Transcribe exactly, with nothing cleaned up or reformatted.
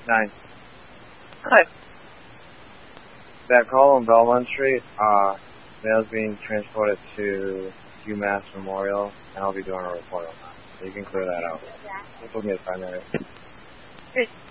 Nine. Hi. That call on Belmont Street, uh, mail's being transported to UMass Memorial, and I'll be doing a report on that. So you can clear that out. This will be a five minutes. Great.